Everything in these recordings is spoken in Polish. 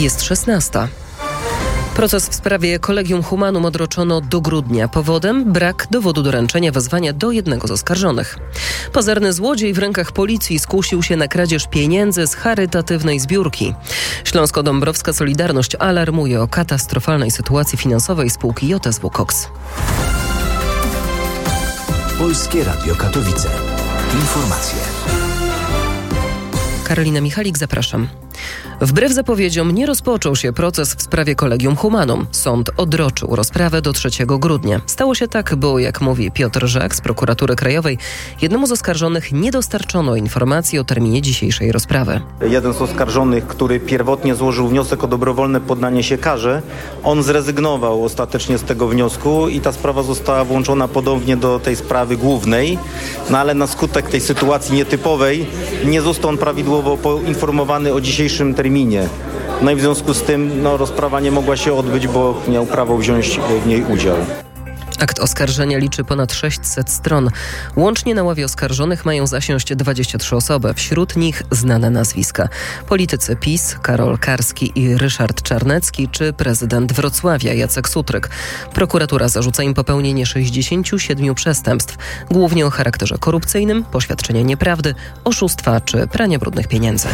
Jest 16. Proces w sprawie Collegium Humanum odroczono do grudnia. Powodem brak dowodu doręczenia wezwania do jednego z oskarżonych. Pazerny złodziej w rękach policji skusił się na kradzież pieniędzy z charytatywnej zbiórki. Śląsko-Dąbrowska Solidarność alarmuje o katastrofalnej sytuacji finansowej spółki JSW Koks. Polskie Radio Katowice. Informacje. Karolina Michalik, zapraszam. Wbrew zapowiedziom nie rozpoczął się proces w sprawie Collegium Humanum. Sąd odroczył rozprawę do 3 grudnia. Stało się tak, bo jak mówi Piotr Żak z Prokuratury Krajowej, jednemu z oskarżonych nie dostarczono informacji o terminie dzisiejszej rozprawy. Jeden z oskarżonych, który pierwotnie złożył wniosek o dobrowolne poddanie się karze, on zrezygnował ostatecznie z tego wniosku i ta sprawa została włączona ponownie do tej sprawy głównej, ale na skutek tej sytuacji nietypowej nie został on prawidłowo poinformowany o dzisiejszym terminie. No i w związku z tym rozprawa nie mogła się odbyć, bo miał prawo wziąć w niej udział. Akt oskarżenia liczy ponad 600 stron. Łącznie na ławie oskarżonych mają zasiąść 23 osoby. Wśród nich znane nazwiska. Politycy PiS, Karol Karski i Ryszard Czarnecki, czy prezydent Wrocławia Jacek Sutryk. Prokuratura zarzuca im popełnienie 67 przestępstw, głównie o charakterze korupcyjnym, poświadczenia nieprawdy, oszustwa czy prania brudnych pieniędzy.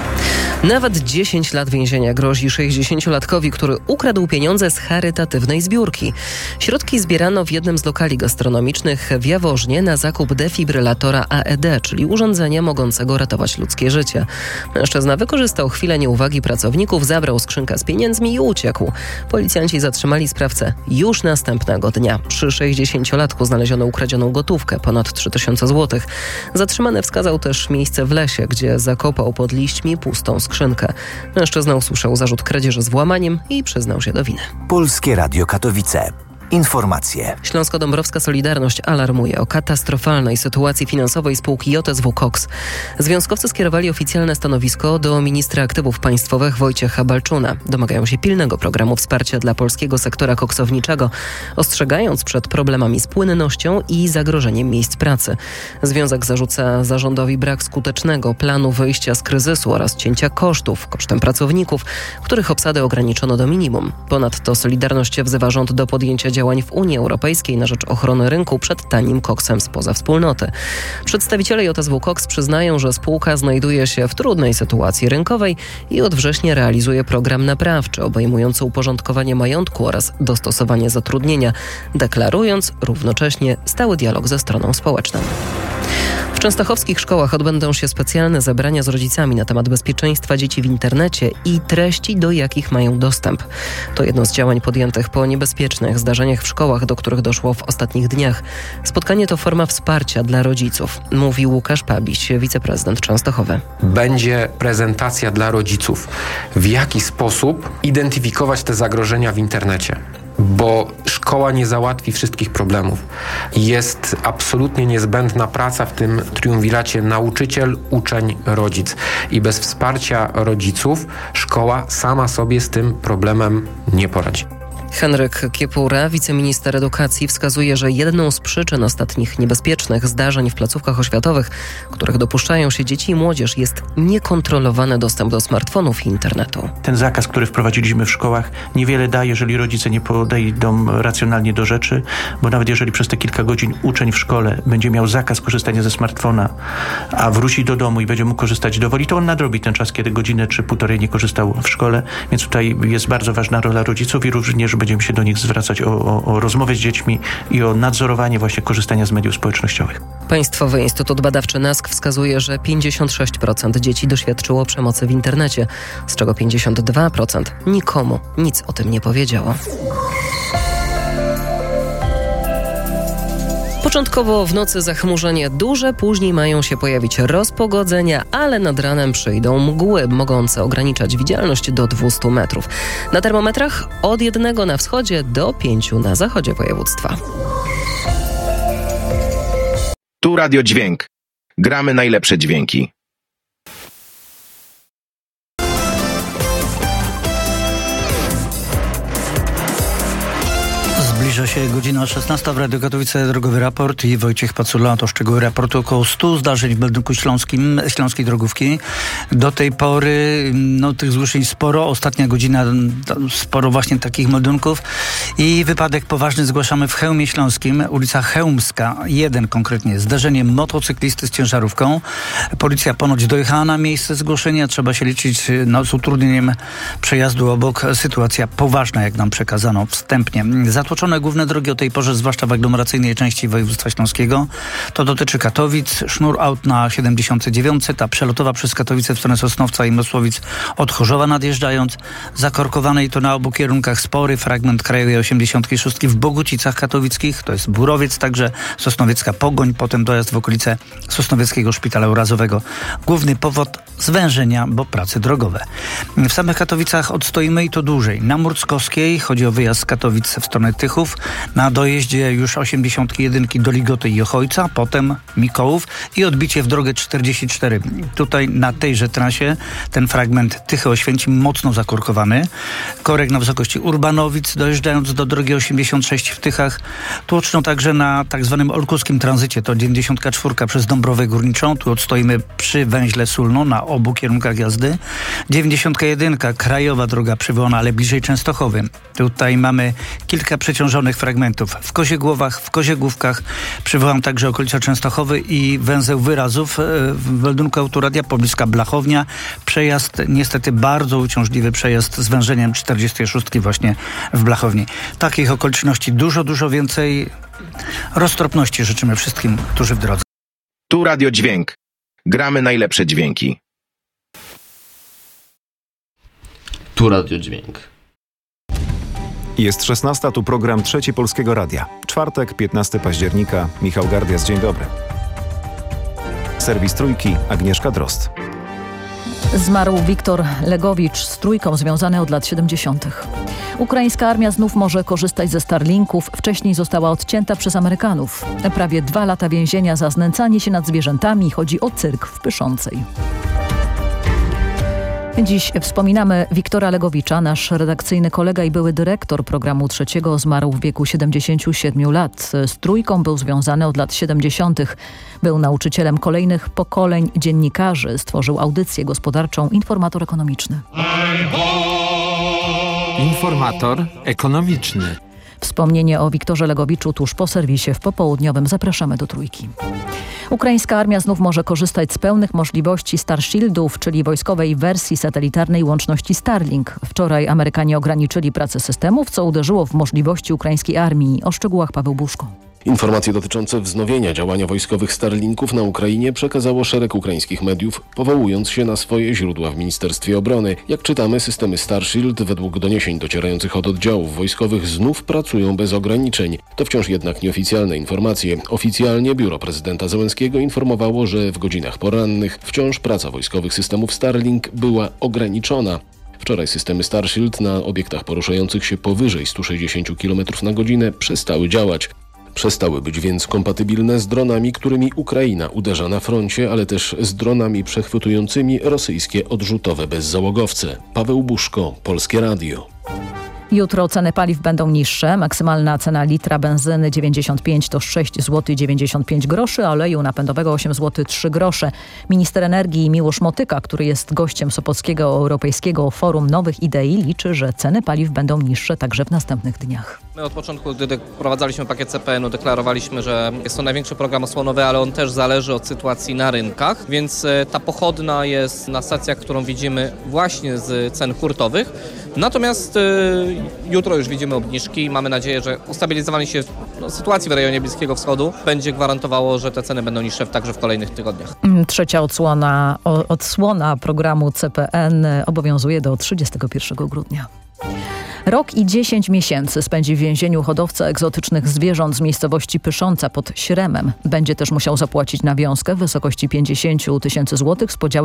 Nawet 10 lat więzienia grozi 60-latkowi, który ukradł pieniądze z charytatywnej zbiórki. Środki zbierano w jednym z lokali gastronomicznych w Jaworznie na zakup defibrylatora AED, czyli urządzenia mogącego ratować ludzkie życie. Mężczyzna wykorzystał chwilę nieuwagi pracowników, zabrał skrzynkę z pieniędzmi i uciekł. Policjanci zatrzymali sprawcę już następnego dnia. Przy 60-latku znaleziono ukradzioną gotówkę, ponad 3000 zł. Zatrzymany wskazał też miejsce w lesie, gdzie zakopał pod liśćmi pustą skrzynkę. Mężczyzna usłyszał zarzut kradzieży z włamaniem i przyznał się do winy. Polskie Radio Katowice. Informacje. Śląsko-Dąbrowska Solidarność alarmuje o katastrofalnej sytuacji finansowej spółki JSW Koks. Związkowcy skierowali oficjalne stanowisko do ministra aktywów państwowych Wojciecha Balczuna. Domagają się pilnego programu wsparcia dla polskiego sektora koksowniczego, ostrzegając przed problemami z płynnością i zagrożeniem miejsc pracy. Związek zarzuca zarządowi brak skutecznego planu wyjścia z kryzysu oraz cięcia kosztów kosztem pracowników, których obsadę ograniczono do minimum. Ponadto Solidarność wzywa rząd do podjęcia działań w Unii Europejskiej na rzecz ochrony rynku przed tanim koksem spoza wspólnoty. Przedstawiciele JSW Koks przyznają, że spółka znajduje się w trudnej sytuacji rynkowej i od września realizuje program naprawczy obejmujący uporządkowanie majątku oraz dostosowanie zatrudnienia, deklarując równocześnie stały dialog ze stroną społeczną. W częstochowskich szkołach odbędą się specjalne zebrania z rodzicami na temat bezpieczeństwa dzieci w internecie i treści, do jakich mają dostęp. To jedno z działań podjętych po niebezpiecznych zdarzeniach w szkołach, do których doszło w ostatnich dniach. Spotkanie to forma wsparcia dla rodziców, mówi Łukasz Pabiś, wiceprezydent Częstochowy. Będzie prezentacja dla rodziców, w jaki sposób identyfikować te zagrożenia w internecie. Bo szkoła nie załatwi wszystkich problemów. Jest absolutnie niezbędna praca w tym triumviracie nauczyciel, uczeń, rodzic. I bez wsparcia rodziców szkoła sama sobie z tym problemem nie poradzi. Henryk Kiepura, wiceminister edukacji, wskazuje, że jedną z przyczyn ostatnich niebezpiecznych zdarzeń w placówkach oświatowych, których dopuszczają się dzieci i młodzież, jest niekontrolowany dostęp do smartfonów i internetu. Ten zakaz, który wprowadziliśmy w szkołach, niewiele da, jeżeli rodzice nie podejdą racjonalnie do rzeczy, bo nawet jeżeli przez te kilka godzin uczeń w szkole będzie miał zakaz korzystania ze smartfona, a wróci do domu i będzie mógł korzystać dowoli, to on nadrobi ten czas, kiedy godzinę czy półtorej nie korzystał w szkole, więc tutaj jest bardzo ważna rola rodziców i również będziemy się do nich zwracać o rozmowę z dziećmi i o nadzorowanie właśnie korzystania z mediów społecznościowych. Państwowy Instytut Badawczy NASK wskazuje, że 56% dzieci doświadczyło przemocy w internecie, z czego 52% nikomu nic o tym nie powiedziało. Początkowo w nocy zachmurzenie duże, później mają się pojawić rozpogodzenia, ale nad ranem przyjdą mgły mogące ograniczać widzialność do 200 metrów. Na termometrach od 1 na wschodzie do 5 na zachodzie województwa. Tu Radio Dźwięk. Gramy najlepsze dźwięki. Zbliża Zbliża się godzina 16 w Radiu Katowice, drogowy raport i Wojciech Pacula. To szczegóły raportu. Około 100 zdarzeń w meldunku śląskiej drogówki. Do tej pory tych zgłoszeń sporo. Ostatnia godzina sporo właśnie takich meldunków. I wypadek poważny zgłaszamy w Chełmie Śląskim, ulica Chełmska 1 konkretnie. Zdarzenie motocyklisty z ciężarówką. Policja ponoć dojechała na miejsce zgłoszenia. Trzeba się liczyć z utrudnieniem przejazdu obok. Sytuacja poważna, jak nam przekazano wstępnie. Zatłoczone główne drogi o tej porze, zwłaszcza w aglomeracyjnej części województwa śląskiego. To dotyczy Katowic. Sznur aut na 79, ta przelotowa przez Katowice w stronę Sosnowca i Mysłowic od Chorzowa nadjeżdżając. Zakorkowane i to na obu kierunkach spory fragment krajowej 86 w Bogucicach katowickich. To jest Burowiec, także Sosnowiecka Pogoń, potem dojazd w okolice Sosnowieckiego Szpitala Urazowego. Główny powód zwężenia, bo prace drogowe. W samych Katowicach odstoimy i to dłużej. Na Murckowskiej chodzi o wyjazd z Katowic w stronę Tychów. Na dojeździe już 81 do Ligoty i Ochojca, potem Mikołów i odbicie w drogę 44. Tutaj na tejże trasie ten fragment Tychy-Oświęcim mocno zakorkowany. Korek na wysokości Urbanowic, dojeżdżając do drogi 86 w Tychach. Tłoczno także na tak zwanym olkuskim tranzycie. To 94 przez Dąbrowę Górniczą. Tu odstoimy przy węźle Sulno na obu kierunkach jazdy. 91 krajowa droga przywołana, ale bliżej Częstochowy. Tutaj mamy kilka przeciążonych fragmentów. W Koziegłowach, w Koziegłówkach przywołam także okolica Częstochowy i węzeł Wyrazów w meldunku Autoradia pobliska Blachownia. Przejazd, niestety bardzo uciążliwy przejazd z wężeniem 46 właśnie w Blachowni. Takich okoliczności dużo więcej. Roztropności życzymy wszystkim, którzy w drodze. Tu Radio Dźwięk. Gramy najlepsze dźwięki. Tu Radio Dźwięk. Jest 16, tu program Trzeci Polskiego Radia. Czwartek, 15 października. Michał Gardias, dzień dobry. Serwis Trójki, Agnieszka Drozd. Zmarł Wiktor Legowicz, z Trójką związany od lat 70. Ukraińska armia znów może korzystać ze Starlinków. Wcześniej została odcięta przez Amerykanów. Prawie 2 lata więzienia za znęcanie się nad zwierzętami. Chodzi o cyrk w Pyszącej. Dziś wspominamy Wiktora Legowicza. Nasz redakcyjny kolega i były dyrektor programu Trzeciego zmarł w wieku 77 lat. Z Trójką był związany od lat 70. Był nauczycielem kolejnych pokoleń dziennikarzy. Stworzył audycję gospodarczą Informator Ekonomiczny. Informator Ekonomiczny. Wspomnienie o Wiktorze Legowiczu tuż po serwisie w popołudniowym. Zapraszamy do Trójki. Ukraińska armia znów może korzystać z pełnych możliwości Starshieldów, czyli wojskowej wersji satelitarnej łączności Starlink. Wczoraj Amerykanie ograniczyli pracę systemów, co uderzyło w możliwości ukraińskiej armii. O szczegółach Paweł Buszko. Informacje dotyczące wznowienia działania wojskowych Starlinków na Ukrainie przekazało szereg ukraińskich mediów, powołując się na swoje źródła w Ministerstwie Obrony. Jak czytamy, systemy Starshield według doniesień docierających od oddziałów wojskowych znów pracują bez ograniczeń. To wciąż jednak nieoficjalne informacje. Oficjalnie biuro prezydenta Zełenskiego informowało, że w godzinach porannych wciąż praca wojskowych systemów Starlink była ograniczona. Wczoraj systemy Starshield na obiektach poruszających się powyżej 160 km na godzinę przestały działać. Przestały być więc kompatybilne z dronami, którymi Ukraina uderza na froncie, ale też z dronami przechwytującymi rosyjskie odrzutowe bezzałogowce. Paweł Buszko, Polskie Radio. Jutro ceny paliw będą niższe. Maksymalna cena litra benzyny 95 to 6 zł 95 groszy, a oleju napędowego 8 zł 3 grosze. Minister energii Miłosz Motyka, który jest gościem Sopockiego Europejskiego Forum Nowych Idei, liczy, że ceny paliw będą niższe także w następnych dniach. My od początku, gdy wprowadzaliśmy pakiet CPN-u, deklarowaliśmy, że jest to największy program osłonowy, ale on też zależy od sytuacji na rynkach, więc ta pochodna jest na stacjach, którą widzimy właśnie z cen hurtowych. Natomiast jutro już widzimy obniżki i mamy nadzieję, że ustabilizowanie się sytuacji w rejonie Bliskiego Wschodu będzie gwarantowało, że te ceny będą niższe także w kolejnych tygodniach. Trzecia odsłona programu CPN obowiązuje do 31 grudnia. Rok i 10 miesięcy spędzi w więzieniu hodowca egzotycznych zwierząt z miejscowości Pysząca pod Śremem. Będzie też musiał zapłacić nawiązkę w wysokości 50 000 złotych z podziałem